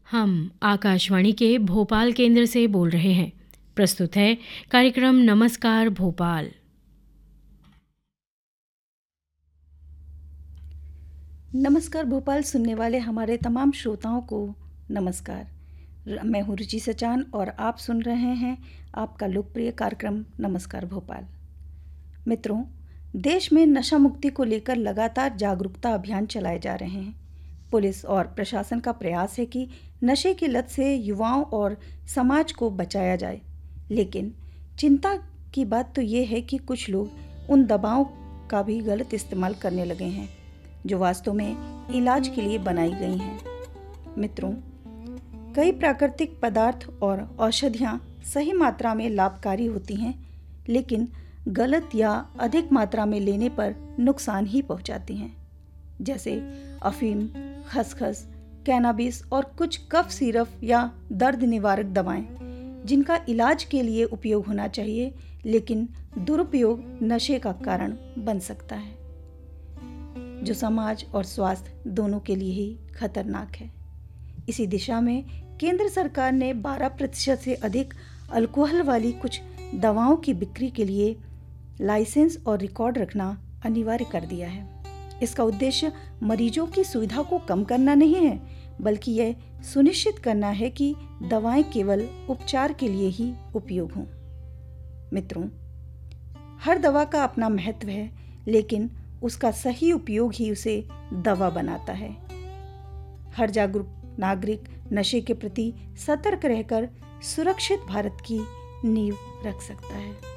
हम आकाशवाणी के भोपाल केंद्र से बोल रहे हैं। प्रस्तुत है कार्यक्रम नमस्कार भोपाल। नमस्कार भोपाल सुनने वाले हमारे तमाम श्रोताओं को नमस्कार। मैं हूँ रुचि सचान और आप सुन रहे हैं आपका लोकप्रिय कार्यक्रम नमस्कार भोपाल। मित्रों, देश में नशा मुक्ति को लेकर लगातार जागरूकता अभियान चलाए जा रहे हैं। पुलिस और प्रशासन का प्रयास है कि नशे की लत से युवाओं और समाज को बचाया जाए, लेकिन चिंता की बात तो ये है कि कुछ लोग उन दवाओं का भी गलत इस्तेमाल करने लगे हैं जो वास्तव में इलाज के लिए बनाई गई हैं। मित्रों, कई प्राकृतिक पदार्थ और औषधियाँ सही मात्रा में लाभकारी होती हैं, लेकिन गलत या अधिक मात्रा में लेने पर नुकसान ही पहुंचाती हैं, जैसे अफीम, खसखस, कैनाबिस और कुछ कफ सिरप या दर्द निवारक दवाएं, जिनका इलाज के लिए उपयोग होना चाहिए, लेकिन दुरुपयोग नशे का कारण बन सकता है, जो समाज और स्वास्थ्य दोनों के लिए ही खतरनाक है। इसी दिशा में केंद्र सरकार ने 12% से अधिक अल्कोहल वाली कुछ दवाओं की बिक्री के लिए लाइसेंस और रिकॉर्ड रखना अनिवार्य कर दिया है। इसका उद्देश्य मरीजों की सुविधा को कम करना नहीं है, बल्कि यह सुनिश्चित करना है कि दवाएं केवल उपचार के लिए ही उपयोग हों। मित्रों, हर दवा का अपना महत्व है, लेकिन उसका सही उपयोग ही उसे दवा बनाता है। हर जागरूक नागरिक नशे के प्रति सतर्क रहकर सुरक्षित भारत की नींव रख सकता है।